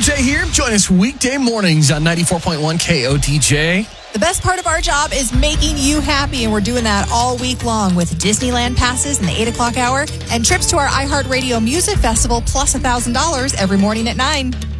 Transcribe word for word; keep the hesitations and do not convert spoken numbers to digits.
J here. Join us weekday mornings on ninety-four point one K O D J. The best part of our job is making you happy, and we're doing that all week long with Disneyland passes in the eight o'clock hour and trips to our iHeartRadio Music Festival plus one thousand dollars every morning at nine.